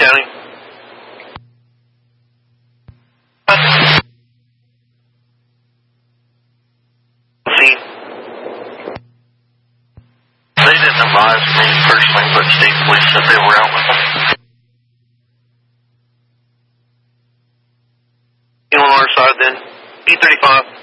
County. See, they didn't advise me personally, but state police said they were out with them. On our side then, E35.